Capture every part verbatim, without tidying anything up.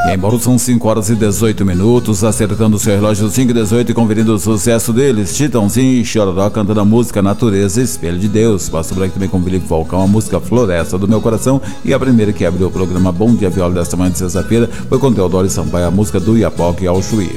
E em Bauru são cinco horas e dezoito minutos, acertando o seu relógio cinco e dezoito e conferindo o sucesso deles, Chitãozinho e Chororó cantando a música Natureza, Espelho de Deus. Passo por aqui também com Felipe Falcão, a música Floresta do Meu Coração. E a primeira que abriu o programa Bom Dia Viola desta manhã de sexta-feira foi com Teodoro Sampaio, a música do Iapoque ao Chuí.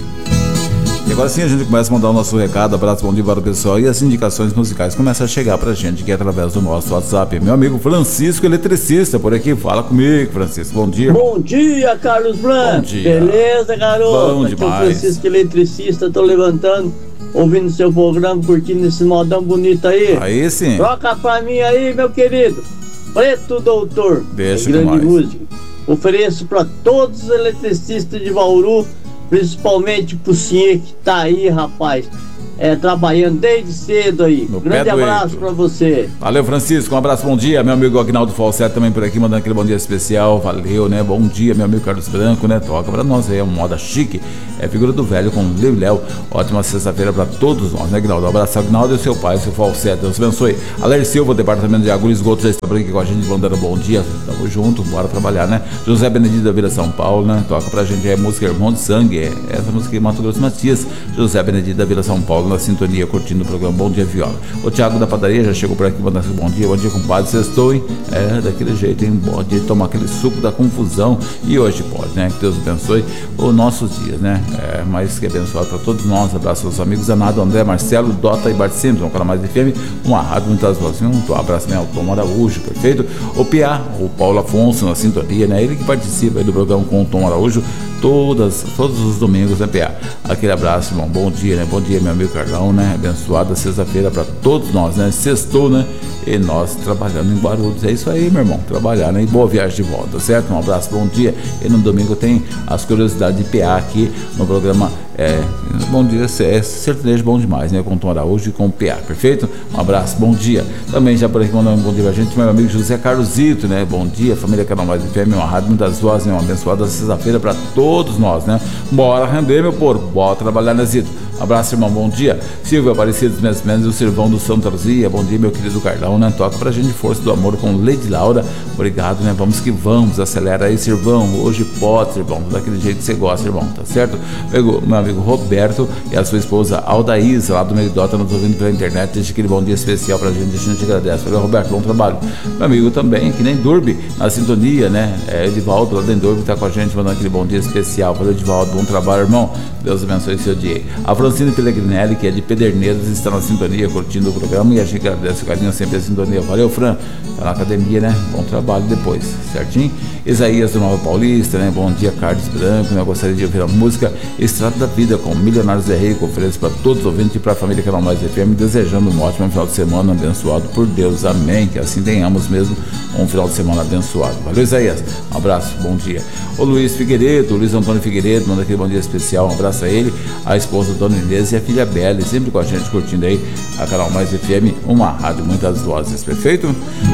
E agora sim a gente começa a mandar o nosso recado, abraço, bom dia para o pessoal, e as indicações musicais começam a chegar pra gente aqui através do nosso WhatsApp. Meu amigo Francisco, eletricista, por aqui, fala comigo, Francisco, bom dia. Bom dia, Carlos Blanco. Bom dia. Beleza, garoto? Bom Aqui é o demais. Francisco, eletricista, tô levantando, ouvindo seu programa, curtindo esse modão bonito aí. Aí sim. Troca pra mim aí, meu querido. Preto Doutor. Deixa é grande demais. música. Ofereço pra todos os eletricistas de Bauru, principalmente pro senhor que tá aí, rapaz, é, trabalhando desde cedo aí. No Grande pé do abraço eito. pra você. Valeu, Francisco, um abraço, bom dia. Meu amigo Agnaldo Falsetti também por aqui, mandando aquele bom dia especial. Valeu, né? Bom dia, meu amigo Carlos Branco, né? Toca pra nós aí, é uma moda chique. É figura do velho com Léo e Léo. Ótima sexta-feira pra todos nós, né, Agnaldo? Um abraço, Agnaldo, e seu pai, seu Falsetti. Deus abençoe. Aler Silva, departamento de água e esgoto, já está por aqui com a gente, mandando bom dia. Tamo junto, bora trabalhar, né? José Benedito da Vila São Paulo, né? Toca pra gente aí a música Irmão de Sangue. É essa música de Mato Grosso Matias. José Benedito da Vila São Paulo, na sintonia, curtindo o programa Bom Dia Viola. O Thiago da Padaria já chegou por aqui mandando bom dia, bom dia, compadre, sextou, hein? É, daquele jeito, hein? Pode tomar aquele suco da confusão. E hoje pode, né? Que Deus abençoe os nossos dias, né? É, mais que abençoado para todos nós. Abraço aos amigos Anado, André, Marcelo, Dota e Bart Simpson, canal mais F M, uma rádio, muitas vozes. Um abraço, né? O Tom Araújo, perfeito? O Pia, o Paulo Afonso na sintonia, né? Ele que participa aí do programa com o Tom Araújo todas, todos os domingos, né, Pia? Aquele abraço, irmão. Bom dia, né? Bom dia, meu amigo Carlão, né? Abençoada sexta-feira para todos nós, né? Sextou, né? E nós trabalhando em Guarulhos. É isso aí, meu irmão. Trabalhar, né? E boa viagem de volta, certo? Um abraço, bom dia. E no domingo tem as curiosidades de P A aqui no programa. É, bom dia, é sertanejo bom demais, né? Com o Tom Araújo e com o P A, perfeito? Um abraço, bom dia. Também já por aqui mandando um bom dia pra gente, meu amigo José Carlosito, né? Bom dia, família Canal Mais F M, uma rádio, muitas vozes, né? Uma abençoada sexta-feira pra todos nós, né? Bora render, meu porco, bora trabalhar, né, Zito? Abraço, irmão, bom dia. Silvio Aparecido dos Meses Mendes, o Servão do Santa Luzia, bom dia, meu querido Carlão, né? Toca pra gente Força do Amor com Lady Laura, obrigado, né? Vamos que vamos, acelera aí, Servão, hoje pode, Servão, daquele jeito que você gosta, irmão, tá certo? Meu, meu amigo Roberto e a sua esposa Aldaísa, lá do Meridota, nos ouvindo pela internet, deixa aquele bom dia especial pra gente, a gente agradece. Valeu, Roberto, bom trabalho. Meu amigo também, que nem Durbe, na sintonia, né? É Edivaldo, lá dentro Durbe, tá com a gente, mandando aquele bom dia especial. Valeu, Edivaldo, bom trabalho, irmão. Deus abençoe seu dia. A Francine Pellegrinelli, que é de Pederneiras, está na sintonia, curtindo o programa, e a gente agradece o carinho sempre a sintonia. Valeu, Fran, tá na academia, né? Bom trabalho depois, certinho? Isaías do Nova Paulista, né? Bom dia, Carlos Branco, né? Eu gostaria de ouvir a música Estrada da Vida com Milionários Zé Rei, ofereço para todos os ouvintes e para a família Canal Mais F M, desejando um ótimo final de semana abençoado por Deus, amém, que assim tenhamos mesmo um final de semana abençoado. Valeu, Isaías, um abraço, bom dia. O Luiz Figueiredo, o Luiz Antônio Figueiredo, manda aquele bom dia especial, um abraço a ele, a esposa Dona Inês e a filha Bela, sempre com a gente curtindo aí a Canal Mais F M, uma rádio, muitas vozes, perfeito?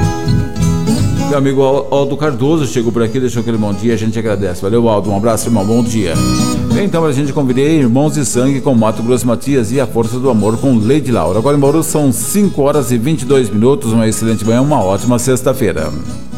Meu amigo Aldo Cardoso chegou por aqui, deixou aquele bom dia, a gente agradece. Valeu, Aldo, um abraço, irmão, bom dia. Bem, então a gente convidei Irmãos de Sangue com Mato Grosso Matias e a Força do Amor com Lady Laura. Agora em Bauru são cinco horas e vinte e dois minutos, uma excelente manhã, uma ótima sexta-feira.